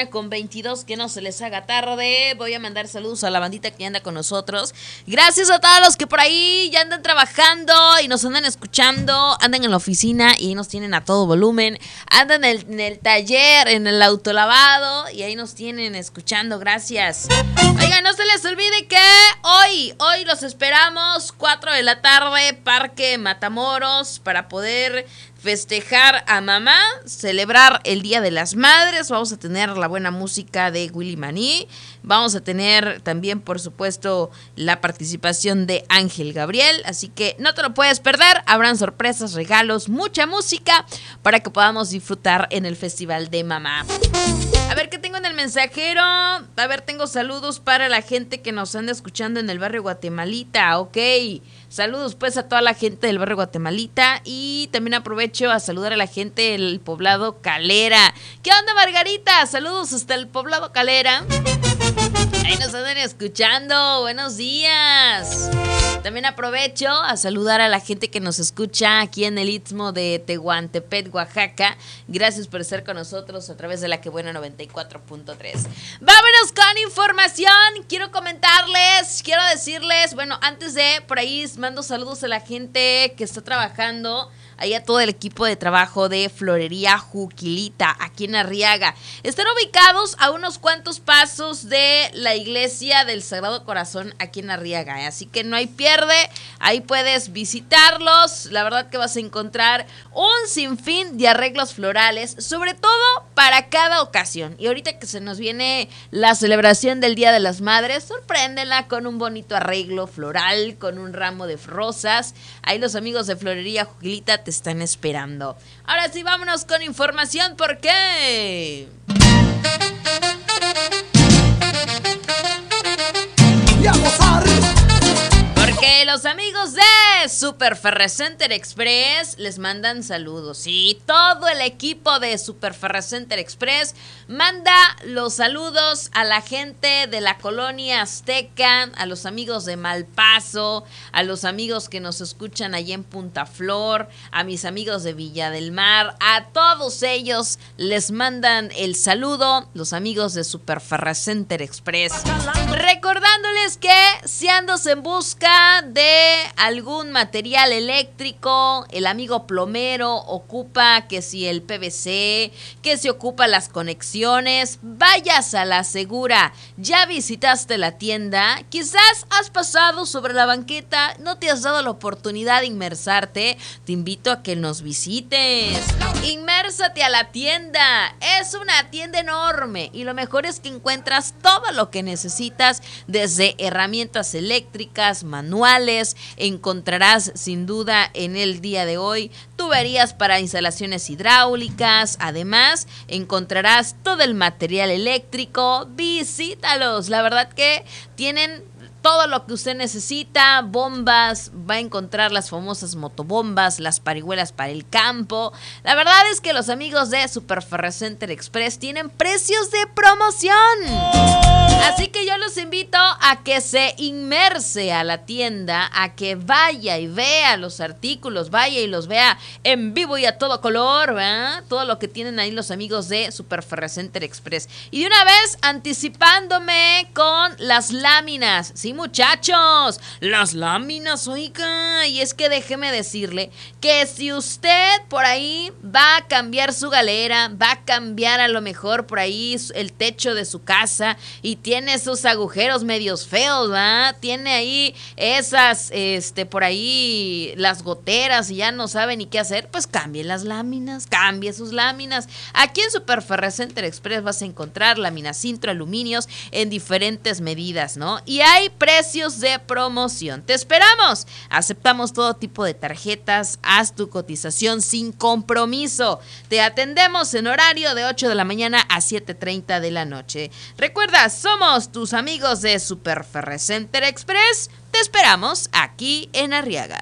1:22, que no se les haga tarde. Voy a mandar saludos a la bandita que anda con nosotros. Gracias a todos los que por ahí ya andan trabajando y nos andan escuchando, andan en la oficina y ahí nos tienen a todo volumen. Andan en el taller, en el autolavado y ahí nos tienen escuchando. Gracias. Oigan, no se les olvide que hoy los esperamos, 4 de la tarde, Parque Matamoros, para poder festejar a mamá, celebrar el Día de las Madres. Vamos a tener la buena música de Willy Maní. Vamos a tener también, por supuesto, la participación de Ángel Gabriel. Así que no te lo puedes perder. Habrán sorpresas, regalos, mucha música para que podamos disfrutar en el Festival de Mamá. A ver, ¿qué tengo en el mensajero? A ver, tengo saludos para la gente que nos anda escuchando en el barrio Guatemalita. Ok, saludos pues a toda la gente del barrio Guatemalita. Y también aprovecho a saludar a la gente del poblado Calera. ¿Qué onda, Margarita? Saludos hasta el poblado Calera. Ahí nos andan escuchando. Buenos días. También aprovecho a saludar a la gente que nos escucha aquí en el Istmo de Tehuantepec, Oaxaca. Gracias por estar con nosotros a través de la Que Buena 94.3. Vámonos con información. Quiero comentarles, quiero decirles, bueno, antes de por ahí mando saludos a la gente que está trabajando, ahí a todo el equipo de trabajo de Florería Juquilita, aquí en Arriaga. Están ubicados a unos cuantos pasos de la iglesia del Sagrado Corazón, aquí en Arriaga, así que no hay pierde, ahí puedes visitarlos. La verdad que vas a encontrar un sinfín de arreglos florales, sobre todo para cada ocasión. Y ahorita que se nos viene la celebración del Día de las Madres, sorpréndela con un bonito arreglo floral, con un ramo de rosas. Ahí los amigos de Florería Juquilita te están esperando. Ahora sí, vámonos con información. ¿Por qué? Porque los amigos de Super Ferrecenter Express les mandan saludos. Y todo el equipo de Super Ferrecenter Express manda los saludos a la gente de la colonia Azteca, a los amigos de Malpaso, a los amigos que nos escuchan allá en Punta Flor, a mis amigos de Villa del Mar. A todos ellos les mandan el saludo los amigos de Super Ferrecenter Express. Recordándoles que si andas en busca de algún material eléctrico, el amigo plomero ocupa que si el PVC, que si ocupa las conexiones, vayas a La Segura. ¿Ya visitaste la tienda? Quizás has pasado sobre la banqueta, no te has dado la oportunidad de inmersarte. Te invito a que nos visites. Inmérsate a la tienda. Es una tienda enorme y lo mejor es que encuentras todo lo que necesitas, desde herramientas eléctricas, manuales. Encontrarás sin duda en el día de hoy tuberías para instalaciones hidráulicas. Además, encontrarás todo el material eléctrico. Visítalos, la verdad que tienen todo lo que usted necesita, bombas, va a encontrar las famosas motobombas, las parihuelas para el campo. La verdad es que los amigos de Super Ferrecenter Express tienen precios de promoción. Así que yo los invito a que se inmerse a la tienda, a que vaya y vea los artículos, vaya y los vea en vivo y a todo color, ¿verdad? Todo lo que tienen ahí los amigos de Super Ferrecenter Express. Y de una vez anticipándome con las láminas. Sí, muchachos, las láminas, oiga. Y es que déjeme decirle que si usted por ahí va a cambiar su galera, va a cambiar a lo mejor por ahí el techo de su casa y tiene esos agujeros medios feos, ¿verdad? Tiene ahí esas, por ahí las goteras y ya no sabe ni qué hacer, pues cambie las láminas, cambie sus láminas. Aquí en Super Ferrecenter Express vas a encontrar láminas Sintro, aluminios en diferentes medidas, ¿no? Y hay precios de promoción. Te esperamos. Aceptamos todo tipo de tarjetas. Haz tu cotización sin compromiso. Te atendemos en horario de 8 de la mañana a 7:30 de la noche. Recuerda, somos tus amigos de Super Ferrecenter Express. Te esperamos aquí en Arriaga.